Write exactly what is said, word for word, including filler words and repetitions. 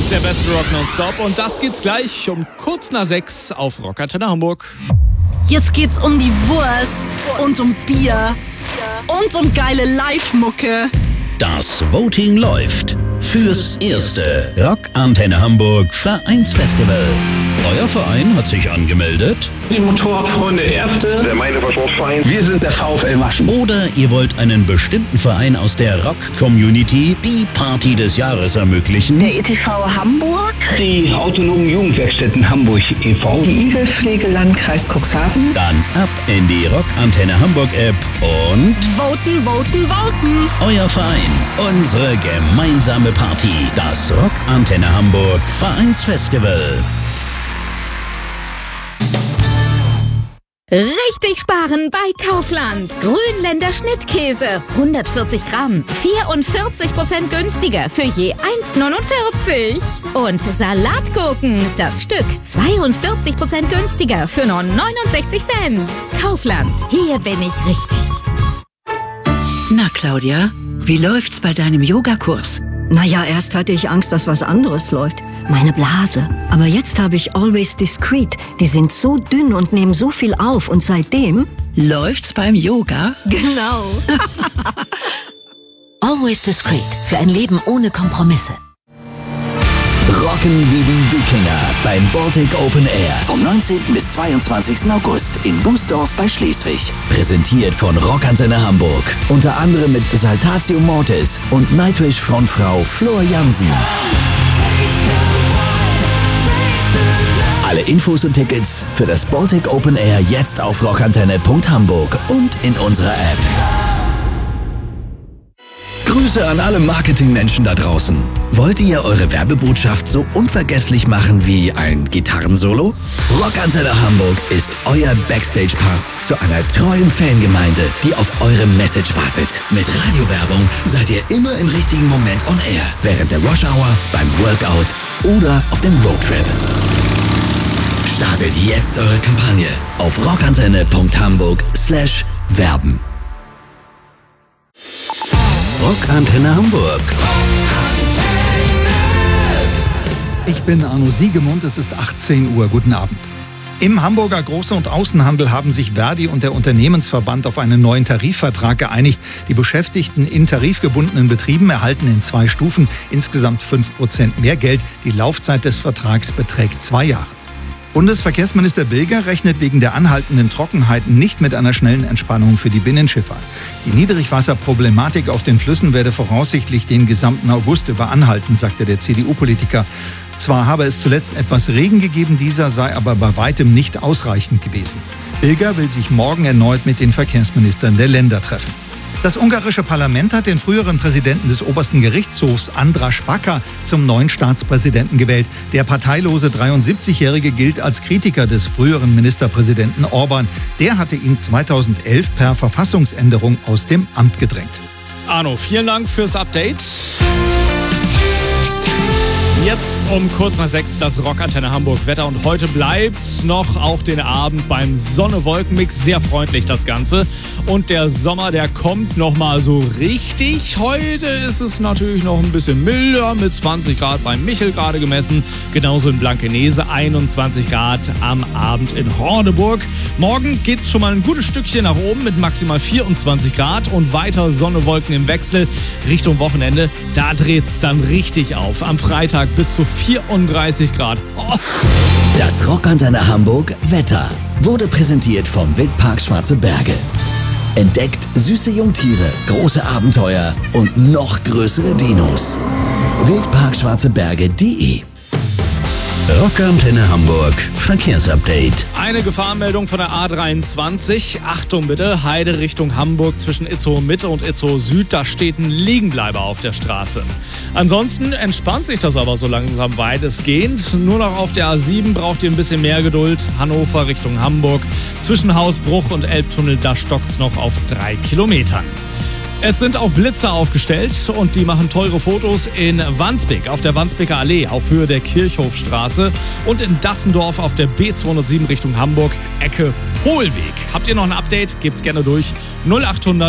ist der beste Rock nonstop und das geht's gleich um kurz nach sechs auf Rockantenne Hamburg. Jetzt geht's um die Wurst und um Bier und um geile Live-Mucke. Das Voting läuft fürs erste Rockantenne Hamburg Vereinsfestival. Euer Verein hat sich angemeldet? Die Motorradfreunde Erfte. Der Meineversportverein. Wir sind der VfL Maschen. Oder ihr wollt einen bestimmten Verein aus der Rock-Community die Party des Jahres ermöglichen? Der E T V Hamburg. Die autonomen Jugendwerkstätten Hamburg e V. Die Igelpflege Landkreis Cuxhaven. Dann ab in die Rockantenne Hamburg App und Voten, voten, voten. euer Verein, unsere gemeinsame Party, das Rockantenne Hamburg Vereinsfestival. Richtig sparen bei Kaufland. Grünländer Schnittkäse. hundertvierzig Gramm. vierundvierzig Prozent günstiger für je eins neunundvierzig. Und Salatgurken. Das Stück zweiundvierzig Prozent günstiger für nur neunundsechzig Cent. Kaufland. Hier bin ich richtig. Na, Claudia, wie läuft's bei deinem Yogakurs? Naja, erst hatte ich Angst, dass was anderes läuft. Meine Blase. Aber jetzt habe ich Always Discreet. Die sind so dünn und nehmen so viel auf. Und seitdem... Läuft's beim Yoga? Genau. Always Discreet. Für ein Leben ohne Kompromisse. Rocken wie die Wikinger beim Baltic Open Air. Vom neunzehnten bis zweiundzwanzigsten August in Bußdorf bei Schleswig. Präsentiert von Rockantenne Hamburg. Unter anderem mit Saltatio Mortis und Nightwish Frontfrau Flor Jansen. Alle Infos und Tickets für das Baltic Open Air jetzt auf rockantenne punkt hamburg und in unserer App. Grüße an alle Marketingmenschen da draußen. Wollt ihr eure Werbebotschaft so unvergesslich machen wie ein Gitarrensolo? Rockantenne Hamburg ist euer Backstage-Pass zu einer treuen Fangemeinde, die auf eure Message wartet. Mit Radiowerbung seid ihr immer im richtigen Moment on air. Während der Rush Hour, beim Workout oder auf dem Roadtrip. Startet jetzt eure Kampagne auf rockantenne punkt hamburg slash werben. Rockantenne Hamburg. Ich bin Arno Siegemund, es ist achtzehn Uhr. Guten Abend. Im Hamburger Groß- und Außenhandel haben sich Verdi und der Unternehmensverband auf einen neuen Tarifvertrag geeinigt. Die Beschäftigten in tarifgebundenen Betrieben erhalten in zwei Stufen insgesamt fünf Prozent mehr Geld. Die Laufzeit des Vertrags beträgt zwei Jahre. Bundesverkehrsminister Bilger rechnet wegen der anhaltenden Trockenheit nicht mit einer schnellen Entspannung für die Binnenschifffahrt. Die Niedrigwasserproblematik auf den Flüssen werde voraussichtlich den gesamten August über anhalten, sagte der C D U-Politiker. Zwar habe es zuletzt etwas Regen gegeben, dieser sei aber bei weitem nicht ausreichend gewesen. Bilger will sich morgen erneut mit den Verkehrsministern der Länder treffen. Das ungarische Parlament hat den früheren Präsidenten des obersten Gerichtshofs, András Baka, zum neuen Staatspräsidenten gewählt. Der parteilose dreiundsiebzigjährige gilt als Kritiker des früheren Ministerpräsidenten Orban. Der hatte ihn zweitausendelf per Verfassungsänderung aus dem Amt gedrängt. Arno, vielen Dank fürs Update. Jetzt um kurz nach sechs das Rockantenne Hamburg Wetter und heute bleibt's noch auch den Abend beim Sonne-Wolken-Mix. Sehr freundlich das Ganze. Und der Sommer, der kommt noch mal so richtig. Heute ist es natürlich noch ein bisschen milder mit zwanzig Grad beim Michel gerade gemessen. Genauso in Blankenese einundzwanzig Grad am Abend in Horneburg. Morgen geht's schon mal ein gutes Stückchen nach oben mit maximal vierundzwanzig Grad und weiter Sonne-Wolken im Wechsel Richtung Wochenende. Da dreht's dann richtig auf. Am Freitag bis zu vierunddreißig Grad. Oh. Das Rockantenne Hamburg Wetter wurde präsentiert vom Wildpark Schwarze Berge. Entdeckt süße Jungtiere, große Abenteuer und noch größere Dinos. wildpark schwarze berge punkt de Rockantenne Hamburg Verkehrsupdate. Eine Gefahrenmeldung von der A dreiundzwanzig. Achtung bitte, Heide Richtung Hamburg zwischen Itzehoe Mitte und Itzehoe Süd. Da steht ein Liegenbleiber auf der Straße. Ansonsten entspannt sich das aber so langsam weitestgehend. Nur noch auf der A sieben braucht ihr ein bisschen mehr Geduld. Hannover Richtung Hamburg. Zwischen Hausbruch und Elbtunnel, da stockt's noch auf drei Kilometern. Es sind auch Blitzer aufgestellt und die machen teure Fotos in Wandsbek auf der Wandsbeker Allee auf Höhe der Kirchhofstraße und in Dassendorf auf der B zweihundertsieben Richtung Hamburg, Ecke Hohlweg. Habt ihr noch ein Update? Gebt's gerne durch null achthundert